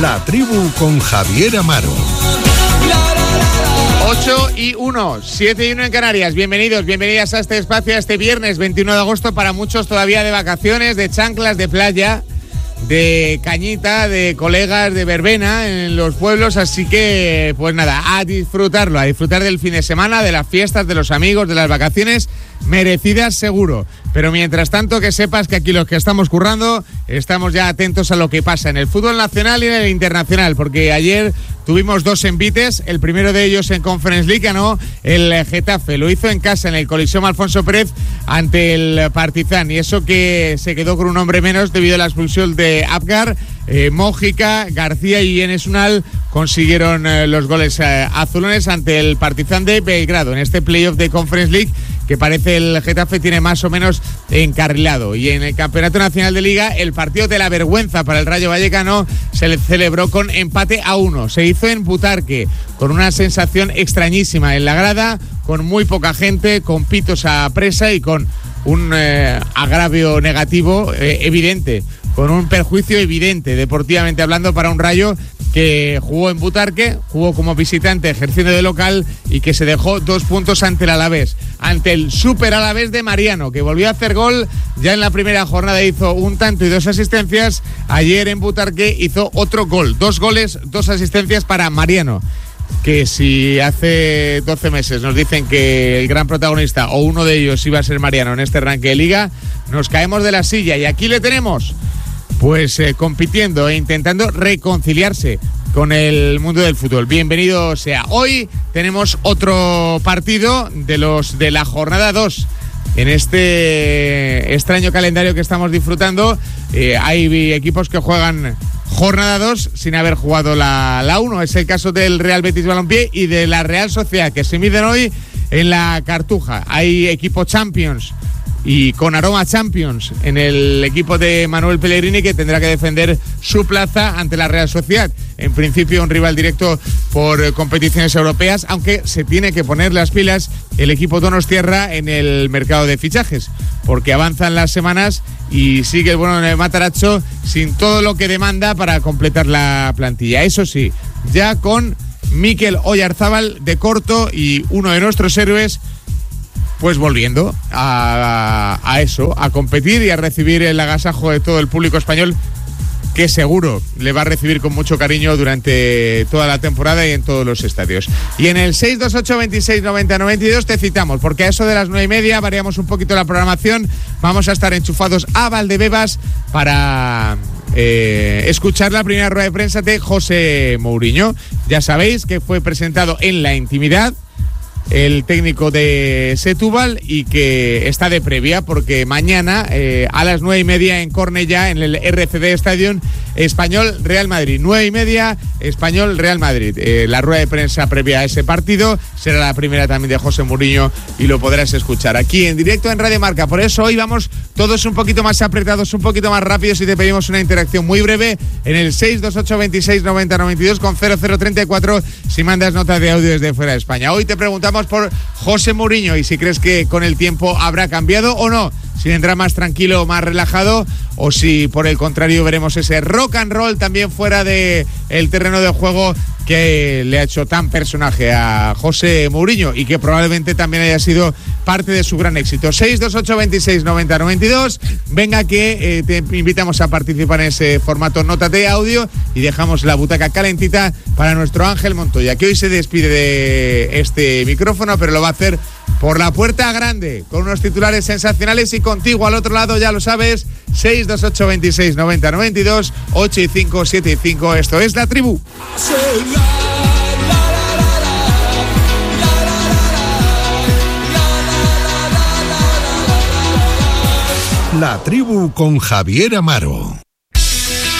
La Tribu con Javier Amaro. 8:01, 7:01 en Canarias. Bienvenidos, bienvenidas a este espacio, a este viernes 21 de agosto, para muchos todavía de vacaciones, de chanclas, de playa, de cañita, de colegas, de verbena en los pueblos. Así que, pues nada, a disfrutarlo, a disfrutar del fin de semana, de las fiestas, de los amigos, de las vacaciones, merecidas seguro. Pero mientras tanto, que sepas que aquí los que estamos currando estamos ya atentos a lo que pasa en el fútbol nacional y en el internacional, porque ayer tuvimos dos envites. El primero de ellos en Conference League ganó el Getafe, lo hizo en casa en el Coliseum Alfonso Pérez ante el Partizan, y eso que se quedó con un hombre menos debido a la expulsión de Apgar. Mójica, García y Enes Unal consiguieron los goles azulones ante el Partizan de Belgrado en este playoff de Conference League, que parece el Getafe tiene más o menos encarrilado. Y en el Campeonato Nacional de Liga, el partido de la vergüenza para el Rayo Vallecano se le celebró con empate a 1. Se hizo en Butarque, con una sensación extrañísima en la grada, con muy poca gente, con pitos a presa y con un agravio negativo evidente, con un perjuicio evidente, deportivamente hablando, para un Rayo que jugó en Butarque, jugó como visitante ejerciendo de local y que se dejó 2 puntos ante el Alavés, ante el Super Alavés de Mariano, que volvió a hacer gol ya en la primera jornada, hizo un tanto y 2 asistencias. Ayer en Butarque hizo otro gol, 2 goles, 2 asistencias para Mariano, que si hace 12 meses nos dicen que el gran protagonista o uno de ellos iba a ser Mariano en este arranque de liga, nos caemos de la silla, y aquí le tenemos pues compitiendo e intentando reconciliarse con el mundo del fútbol. Bienvenido sea. Hoy tenemos otro partido de los de la jornada 2. En este extraño calendario que estamos disfrutando, hay equipos que juegan jornada 2 sin haber jugado la 1. Es el caso del Real Betis Balompié y de la Real Sociedad, que se miden hoy en la Cartuja. Hay equipo Champions y con aroma Champions en el equipo de Manuel Pellegrini, que tendrá que defender su plaza ante la Real Sociedad. En principio un rival directo por competiciones europeas, aunque se tiene que poner las pilas el equipo donostiarra en el mercado de fichajes, porque avanzan las semanas y sigue el bueno en el Matarazzo sin todo lo que demanda para completar la plantilla. Eso sí, ya con Mikel Oyarzábal de corto y uno de nuestros héroes pues volviendo a eso, a competir y a recibir el agasajo de todo el público español, que seguro le va a recibir con mucho cariño durante toda la temporada y en todos los estadios. Y en el 628 26 90 92 te citamos, porque a eso de las 9:30 variamos un poquito la programación. Vamos a estar enchufados a Valdebebas para escuchar la primera rueda de prensa de José Mourinho. Ya sabéis que fue presentado en la intimidad el técnico de Setúbal y que está de previa, porque mañana a las 9:30 en Cornellá, en el RCD Stadium, Español Real Madrid, 9:30, Español Real Madrid. La rueda de prensa previa a ese partido será la primera también de José Mourinho y lo podrás escuchar aquí en directo en Radio Marca. Por eso hoy vamos todos un poquito más apretados, un poquito más rápidos, y te pedimos una interacción muy breve en el 628 26 90 92 con 0034 si mandas nota de audio desde fuera de España. Hoy te preguntamos por José Mourinho y si crees que con el tiempo habrá cambiado o no, si vendrá más tranquilo, más relajado, o si por el contrario veremos ese rock and roll también fuera de el terreno de juego que le ha hecho tan personaje a José Mourinho y que probablemente también haya sido parte de su gran éxito. 628 26 90 92. Venga, que te invitamos a participar en ese formato nota de audio y dejamos la butaca calentita para nuestro Ángel Montoya, que hoy se despide de este micrófono, pero lo va a hacer por la puerta grande, con unos titulares sensacionales, y contigo al otro lado, ya lo sabes, 628 26 90 92, 8 y 5, 7 y 5. Esto es La Tribu. La Tribu con Javier Amaro.